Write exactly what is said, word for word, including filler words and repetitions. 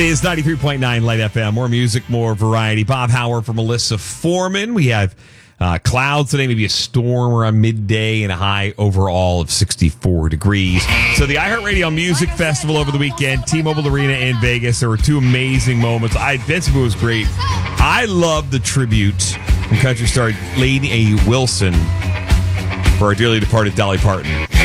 It is ninety-three point nine Light F M. More music, more variety. Bob Howard for Melissa Foreman. We have uh, clouds today, maybe a storm around midday, and a high overall of sixty-four degrees. So the iHeartRadio Music Festival over the weekend, T-Mobile Arena in Vegas. There were two amazing moments. I Vince was great. I love the tribute from country star Lady A. Wilson for our dearly departed Dolly Parton.